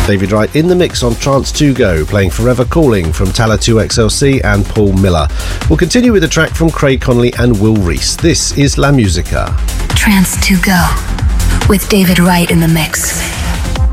David Wright in the mix on Trance 2 Go, playing Forever Calling from Talla 2XLC and Paul Miller. We'll continue with a track from Craig Connolly and Will Rees. This is La Musica. Trance 2 Go with David Wright in the mix.